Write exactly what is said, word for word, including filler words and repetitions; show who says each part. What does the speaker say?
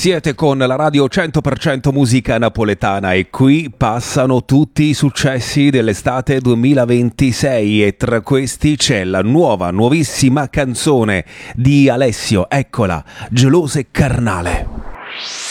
Speaker 1: Siete con la radio cento per cento musica napoletana e qui passano tutti i successi dell'estate duemilaventisei e tra questi c'è la nuova, nuovissima canzone di Alessio, eccola, Geloso e Carnale.